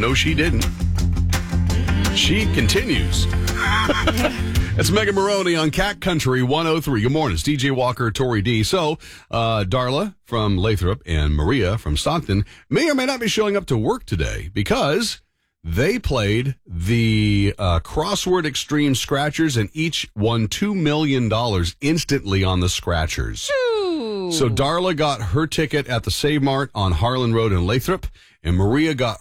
no, she didn't. She continues. It's Megan Maroney on Cat Country 103. Good morning. It's DJ Walker, Tori D. So, Darla from Lathrop and Maria from Stockton may or may not be showing up to work today because they played the Crossword Extreme Scratchers and each won $2 million instantly on the Scratchers. Ooh. So Darla got her ticket at the Save Mart on Harlan Road in Lathrop, and Maria got